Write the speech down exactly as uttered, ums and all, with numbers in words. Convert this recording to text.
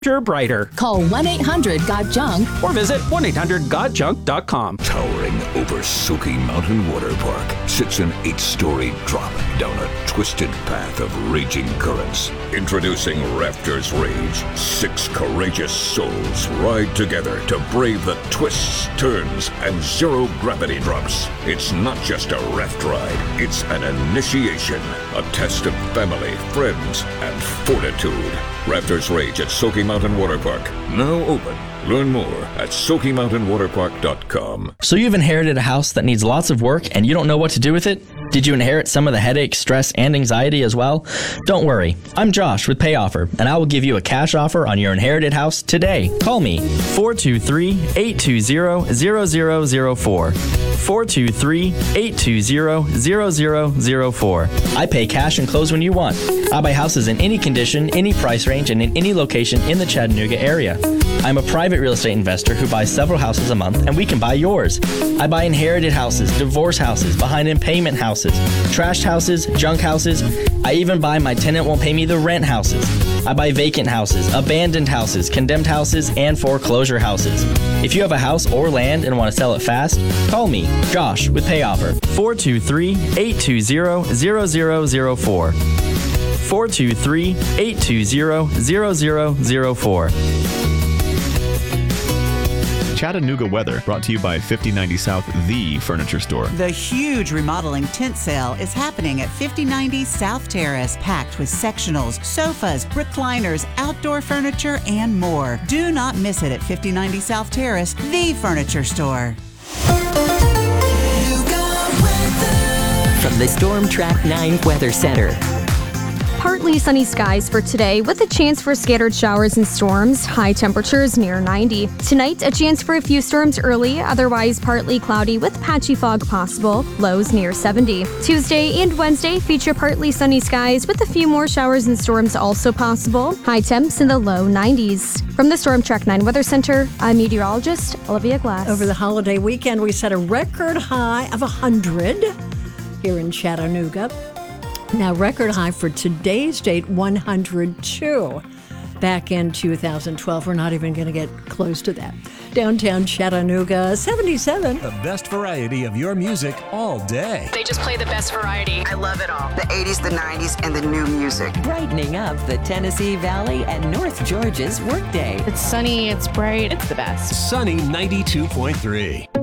brighter. Call one eight hundred got junk or visit one eight hundred got junk dot com. Towering over Soaky Mountain Water Park sits an eight-story drop down a twisted path of raging currents. Introducing Rafters Rage. Six courageous souls ride together to brave the twists, turns, and zero-gravity drops. It's not just a raft ride, it's an initiation, a test of family, friends, and fortitude. Rafters Rage at Soaky Mountain Water Park. Now open. Learn more at soaky mountain water park dot com. So you've inherited a house that needs lots of work and you don't know what to do with it? Did you inherit some of the headache, stress, and anxiety as well? Don't worry. I'm Josh with Pay Offer, and I will give you a cash offer on your inherited house today. Call me, four two three, eight two zero, zero zero zero four. four two three, eight two zero, zero zero zero four. I pay cash and close when you want. I buy houses in any condition, any price range, and in any location in the Chattanooga area. I'm a private real estate investor who buys several houses a month, and we can buy yours. I buy inherited houses, divorce houses, behind in payment houses, trashed houses, junk houses. I even buy my tenant won't pay me the rent houses. I buy vacant houses, abandoned houses, condemned houses, and foreclosure houses. If you have a house or land and want to sell it fast, call me, Josh, with Pay Offer, four two three, eight two zero, zero zero zero four. four two three, eight two zero, zero zero zero four. Chattanooga weather brought to you by fifty ninety South, the furniture store. The huge remodeling tent sale is happening at fifty ninety South Terrace, packed with sectionals, sofas, recliners, outdoor furniture, and more. Do not miss it at fifty ninety South Terrace, the furniture store. From the Storm Track nine Weather Center. Partly sunny skies for today with a chance for scattered showers and storms. High temperatures near ninety. Tonight, a chance for a few storms early, otherwise partly cloudy with patchy fog possible. Lows near seventy. Tuesday and Wednesday feature partly sunny skies with a few more showers and storms also possible. High temps in the low nineties. From the Storm Track nine Weather Center, I'm meteorologist Olivia Glass. Over the holiday weekend, we set a record high of one hundred here in Chattanooga. Now, record high for today's date, one hundred two. Back in two thousand twelve, we're not even going to get close to that. Downtown Chattanooga, seventy-seven. The best variety of your music all day. They just play the best variety. I love it all. The eighties, the nineties, and the new music. Brightening up the Tennessee Valley and North Georgia's workday. It's sunny, it's bright, it's the best. Sunny ninety-two point three.